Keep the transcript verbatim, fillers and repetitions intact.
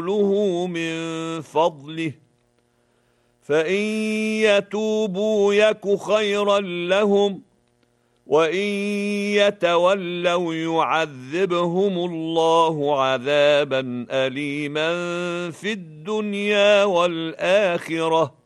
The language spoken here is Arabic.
له من فضله فإن يتوبوا يك خيرا لهم وإن يتولوا يعذبهم الله عذابا أليما في الدنيا والآخرة